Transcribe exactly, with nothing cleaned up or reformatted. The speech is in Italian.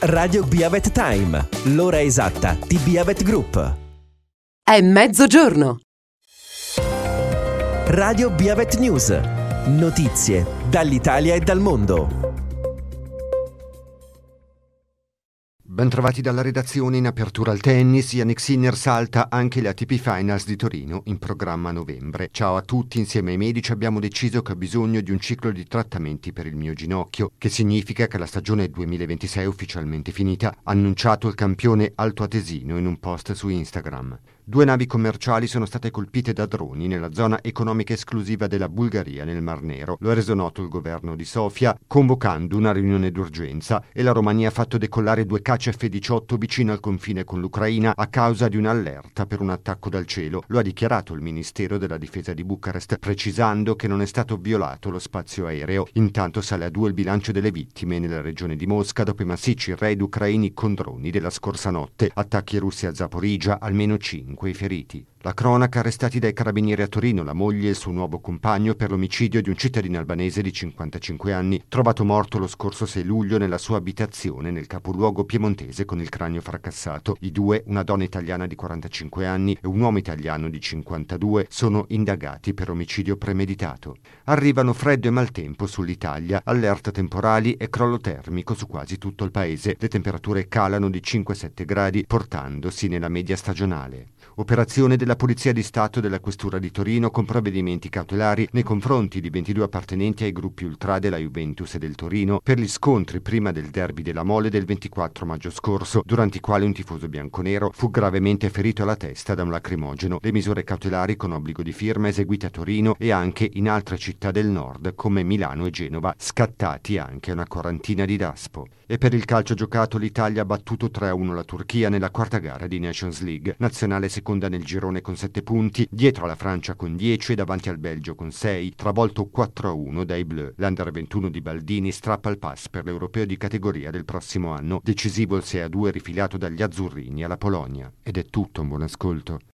Radio Biavet Time, l'ora esatta di Biavet Group. È mezzogiorno. Radio Biavet News, notizie dall'Italia e dal mondo. Bentrovati dalla redazione. In apertura al tennis, Jannik Sinner salta anche le A T P Finals di Torino in programma a novembre. Ciao a tutti, insieme ai medici abbiamo deciso che ho bisogno di un ciclo di trattamenti per il mio ginocchio, che significa che la stagione duemilaventisei è ufficialmente finita, ha annunciato il campione altoatesino in un post su Instagram. Due navi commerciali sono state colpite da droni nella zona economica esclusiva della Bulgaria nel Mar Nero. Lo ha reso noto il governo di Sofia, convocando una riunione d'urgenza, e la Romania ha fatto decollare due caccia F diciotto vicino al confine con l'Ucraina a causa di un'allerta per un attacco dal cielo. Lo ha dichiarato il Ministero della Difesa di Bucarest, precisando che non è stato violato lo spazio aereo. Intanto sale a due il bilancio delle vittime nella regione di Mosca dopo i massicci raid ucraini con droni della scorsa notte. Attacchi russi a Zaporizhzhia, almeno cinque i feriti. La cronaca: arrestati dai carabinieri a Torino la moglie e il suo nuovo compagno per l'omicidio di un cittadino albanese di cinquantacinque anni, trovato morto lo scorso sei luglio nella sua abitazione nel capoluogo piemontese con il cranio fracassato. I due, una donna italiana di quarantacinque anni e un uomo italiano di cinquantadue, sono indagati per omicidio premeditato. Arrivano freddo e maltempo sull'Italia, allerta temporali e crollo termico su quasi tutto il paese. Le temperature calano di cinque sette gradi, portandosi nella media stagionale. Operazione della Polizia di Stato della Questura di Torino con provvedimenti cautelari nei confronti di ventidue appartenenti ai gruppi ultra della Juventus e del Torino per gli scontri prima del derby della Mole del ventiquattro maggio scorso, durante i quali un tifoso bianconero fu gravemente ferito alla testa da un lacrimogeno. Le misure cautelari con obbligo di firma eseguite a Torino e anche in altre città del nord come Milano e Genova, scattati anche una quarantina di Daspo. E per il calcio giocato, l'Italia ha battuto tre a uno la Turchia nella quarta gara di Nations League. Nazionale seconda nel girone con sette punti, dietro alla Francia con dieci e davanti al Belgio con sei, travolto quattro a uno dai Bleu. L'Under ventuno di Baldini strappa il pass per l'Europeo di categoria del prossimo anno. Decisivo il sei a due rifilato dagli azzurrini alla Polonia. Ed è tutto, un buon ascolto.